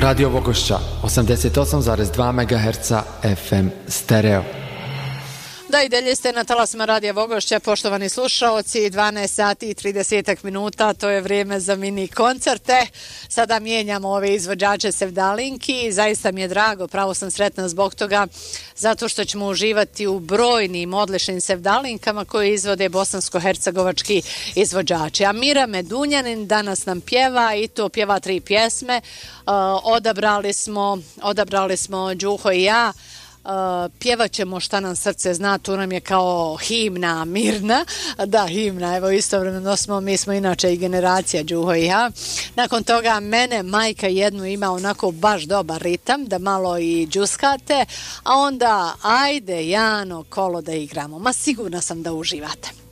Radio Vogošća 88,2 MHz FM stereo. Da, i dalje ste na talasima Radija Vogošća, poštovani slušaoci, 12 sati i 30 minuta, to je vrijeme za mini koncerte. Sada mijenjamo ove izvođače sevdalinki, zaista mi je drago, pravo sam sretna zbog toga, zato što ćemo uživati u brojnim odličnim sevdalinkama koje izvode bosansko-hercegovački izvođači. A Mira Medunjanin danas nam pjeva i to pjeva 3 pjesme. Odabrali smo Đuho i ja. Pjevat ćemo Šta nam srce zna, tu nam je kao himna mirna, da, himna, evo istovremeno mi smo inače i generacija Đuho i ja. Nakon toga Mene majka jednu ima onako baš dobar ritam, da malo i džuskate, a onda Ajde Jano kolo da igramo, ma sigurna sam da uživate.